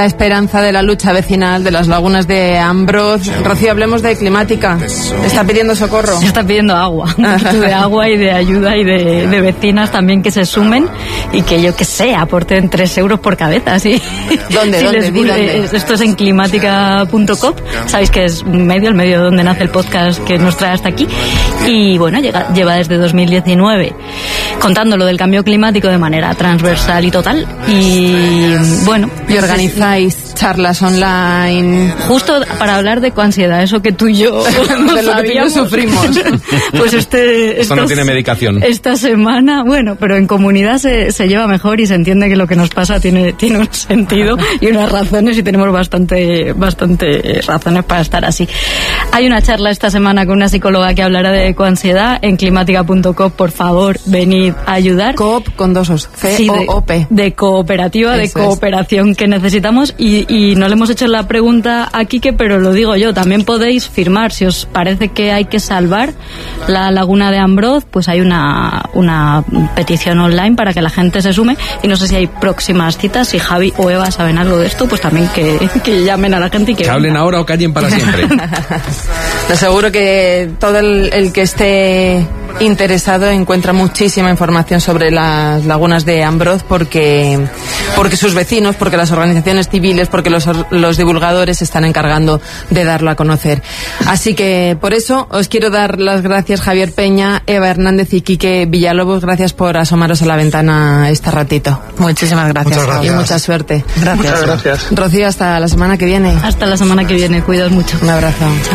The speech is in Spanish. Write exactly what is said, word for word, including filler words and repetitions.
La esperanza de la lucha vecinal de las lagunas de Ambroz. Rocío, hablemos de climática. ¿Está pidiendo socorro? Está pidiendo agua, un poquito de agua y de ayuda y de, de vecinas también que se sumen y que yo que sé, aporten tres euros por cabeza, ¿sí? ¿Dónde? Si ¿Dónde? les, ¿Dónde? Esto es en climática punto com. Sabéis que es un medio, el medio donde nace el podcast que nos trae hasta aquí. Y bueno, llega, lleva desde dos mil diecinueve contando lo del cambio climático de manera transversal y total. Y bueno, y organizáis charlas online justo para hablar de coansiedad, eso que tú y yo de lo que tú y yo sufrimos. Pues este esto no tiene medicación. Esta semana, bueno, pero en comunidad se, se lleva mejor y se entiende que lo que nos pasa tiene tiene un sentido y unas razones, y tenemos bastante bastante razones para estar así. Hay una charla esta semana con una psicóloga que hablará de coansiedad en climática punto com. Por favor, venid a ayudar. Coop con dos os, C O O P. Sí, de, de cooperativa, Eso de cooperación es. Que necesitamos. Y, y no le hemos hecho la pregunta a Quique, pero lo digo yo, también podéis firmar, si os parece que hay que salvar la laguna de Ambroz, pues hay una, una petición online para que la gente se sume, y no sé si hay próximas citas, si Javi o Eva saben algo de esto, pues también que, que llamen a la gente y que... Que hablen ahora o callen para siempre. Te aseguro que todo el, el que esté interesado encuentra muchísima información sobre las lagunas de Ambroz, porque porque sus vecinos, porque las organizaciones civiles, porque los, los divulgadores se están encargando de darlo a conocer. Así que por eso os quiero dar las gracias, Javier Peña, Eva Hernández y Quique Villalobos. Gracias por asomaros a la ventana este ratito. Muchísimas gracias. Muchas gracias. Y mucha suerte. Gracias. Muchas gracias. Rocío, hasta la semana que viene. Hasta la semana que viene, cuidaos mucho. Un abrazo.